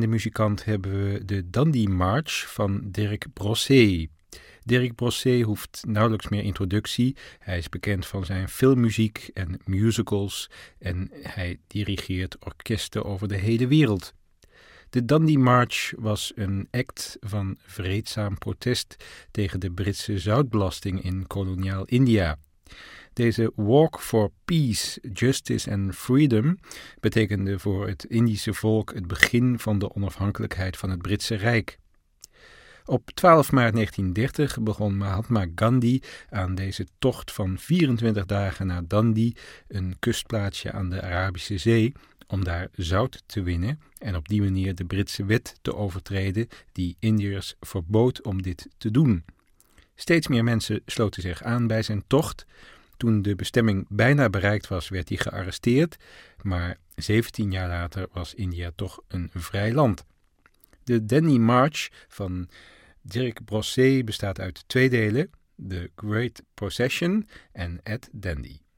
bekende muzikant hebben we de Dundee March van Dirk Bossé. Dirk Bossé hoeft nauwelijks meer introductie. Hij is bekend van zijn filmmuziek en musicals en hij dirigeert orkesten over de hele wereld. De Dundee March was een act van vreedzaam protest tegen de Britse zoutbelasting in koloniaal India. Deze Walk for Peace, Justice and Freedom betekende voor het Indische volk het begin van de onafhankelijkheid van het Britse Rijk. Op 12 maart 1930 begon Mahatma Gandhi aan deze tocht van 24 dagen naar Dundee, een kustplaatsje aan de Arabische Zee, om daar zout te winnen en op die manier de Britse wet te overtreden die Indiërs verbood om dit te doen. Steeds meer mensen sloten zich aan bij zijn tocht. Toen de bestemming bijna bereikt was, werd hij gearresteerd, maar 17 jaar later was India toch een vrij land. De Dundee March van Dirk Bossé bestaat uit 2 delen, The Great Procession en At Dundee.